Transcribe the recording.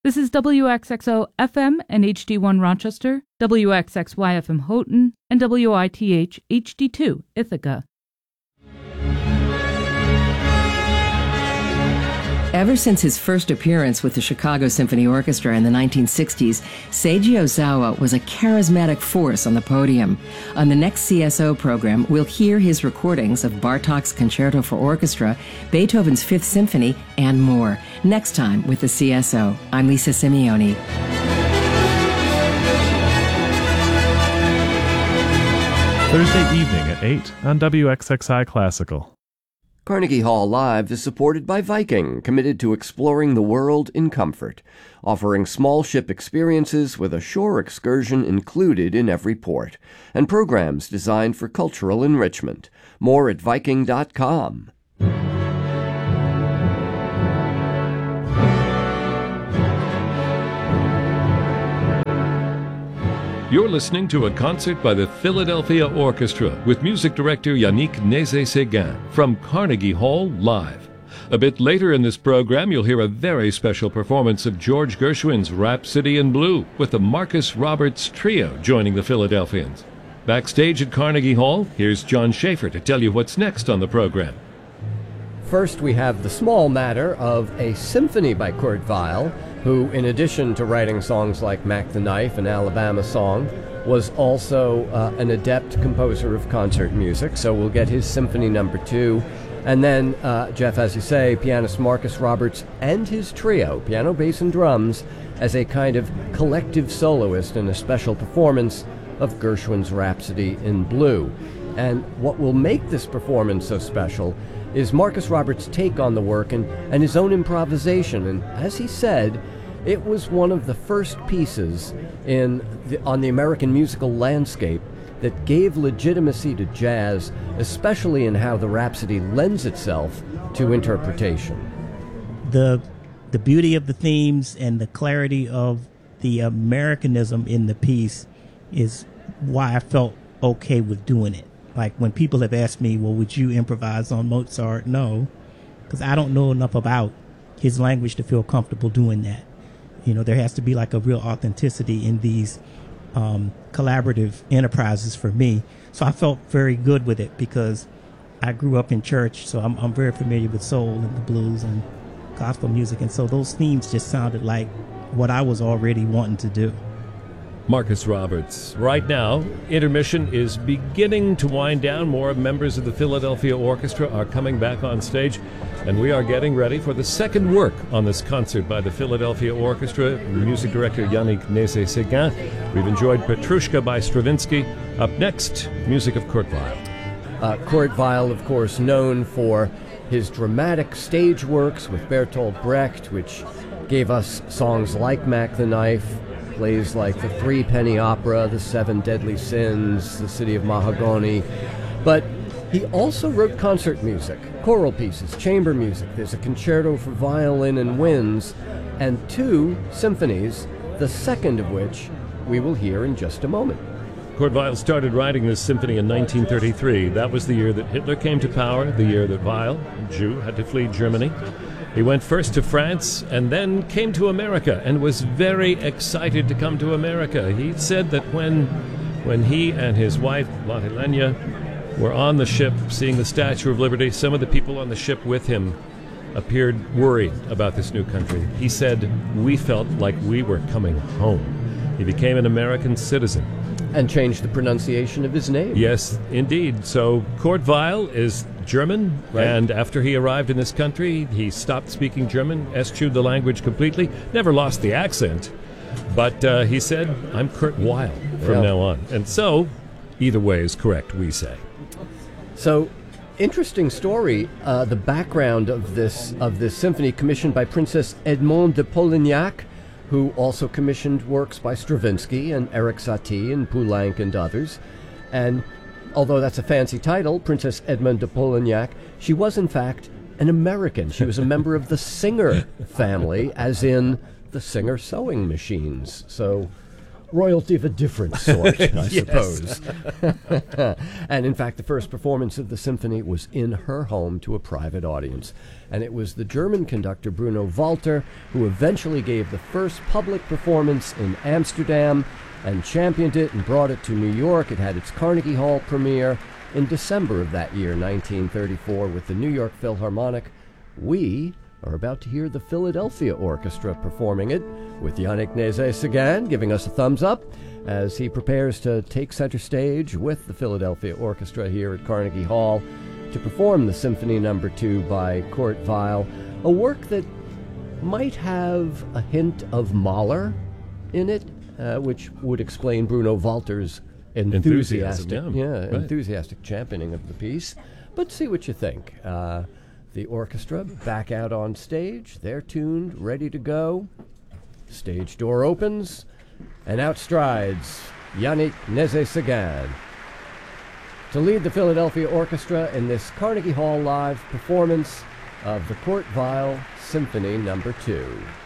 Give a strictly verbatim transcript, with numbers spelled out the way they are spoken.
This is W X X O F M and H D one Rochester, W X X Y F M Houghton, and W I T H H D two Ithaca. Ever since his first appearance with the Chicago Symphony Orchestra in the nineteen sixties, Seiji Ozawa was a charismatic force on the podium. On the next C S O program, we'll hear his recordings of Bartók's Concerto for Orchestra, Beethoven's Fifth Symphony, and more. Next time with the C S O. I'm Lisa Simeone. Thursday evening at eight on W X X I Classical. Carnegie Hall Live is supported by Viking, committed to exploring the world in comfort, offering small ship experiences with a shore excursion included in every port, and programs designed for cultural enrichment. More at Viking dot com. You're listening to a concert by the Philadelphia Orchestra with music director Yannick Nézet-Séguin from Carnegie Hall Live. A bit later in this program, you'll hear a very special performance of George Gershwin's Rhapsody in Blue with the Marcus Roberts Trio joining the Philadelphians. Backstage at Carnegie Hall, here's John Schaefer to tell you what's next on the program. First, we have the small matter of a symphony by Kurt Weill, who, in addition to writing songs like Mac the Knife and Alabama Song, was also uh, an adept composer of concert music. So we'll get his symphony number two. And then, uh, Jeff, as you say, pianist Marcus Roberts and his trio, piano, bass, and drums, as a kind of collective soloist in a special performance of Gershwin's Rhapsody in Blue. And what will make this performance so special is Marcus Roberts' take on the work and, and his own improvisation. And as he said, it was one of the first pieces in the, on the American musical landscape that gave legitimacy to jazz, especially in how the Rhapsody lends itself to interpretation. The, the beauty of the themes and the clarity of the Americanism in the piece is why I felt okay with doing it. Like when people have asked me, well, would you improvise on Mozart? No, because I don't know enough about his language to feel comfortable doing that. You know, there has to be like a real authenticity in these um, collaborative enterprises for me. So I felt very good with it because I grew up in church, so I'm, I'm very familiar with soul and the blues and gospel music. And so those themes just sounded like what I was already wanting to do. Marcus Roberts. Right now, intermission is beginning to wind down. More members of the Philadelphia Orchestra are coming back on stage, and we are getting ready for the second work on this concert by the Philadelphia Orchestra. Music director Yannick Nézet-Séguin. We've enjoyed Petrushka by Stravinsky. Up next, music of Kurt Weill. Uh, Kurt Weill, of course, known for his dramatic stage works with Bertolt Brecht, which gave us songs like Mac the Knife, plays like the Three Penny Opera, The Seven Deadly Sins, The City of Mahagoni. But he also wrote concert music, choral pieces, chamber music. There's a concerto for violin and winds, and two symphonies, the second of which we will hear in just a moment. Kurt Weill started writing this symphony in nineteen thirty-three. That was the year that Hitler came to power, the year that Weill, a Jew, had to flee Germany. He went first to France and then came to America and was very excited to come to America. He said that when when he and his wife, Lotte Lenya, were on the ship seeing the Statue of Liberty, some of the people on the ship with him appeared worried about this new country. He said, we felt like we were coming home. He became an American citizen. And changed the pronunciation of his name. Yes, indeed. So Kurt Weill is German, right. And after he arrived in this country, he stopped speaking German, eschewed the language completely, never lost the accent, but uh, he said, I'm Kurt Weill from yeah. now on. And so, either way is correct, we say. So, interesting story, uh, the background of this of this symphony commissioned by Princess Edmond de Polignac, who also commissioned works by Stravinsky and Erik Satie and Poulenc and others. And although that's a fancy title, Princess Edmond de Polignac, she was in fact an American. She was a member of the Singer family, as in the Singer sewing machines. So royalty of a different sort, I Yes. suppose. And in fact, the first performance of the symphony was in her home to a private audience. And it was the German conductor Bruno Walter who eventually gave the first public performance in Amsterdam and championed it and brought it to New York. It had its Carnegie Hall premiere in December of that year, nineteen thirty-four, with the New York Philharmonic. We are about to hear the Philadelphia Orchestra performing it, with Yannick Nézet-Séguin giving us a thumbs up as he prepares to take center stage with the Philadelphia Orchestra here at Carnegie Hall to perform the Symphony Number Two by Kurt Weill, a work that might have a hint of Mahler in it, uh, which would explain Bruno Walter's enthusiastic, Enthusiasm, yeah. yeah, Right. enthusiastic championing of the piece. But see what you think. Uh, the orchestra back out on stage. They're tuned, ready to go. Stage door opens, and out strides Yannick Nézet-Séguin to lead the Philadelphia Orchestra in this Carnegie Hall Live performance of the Kurt Weill Symphony Number Two.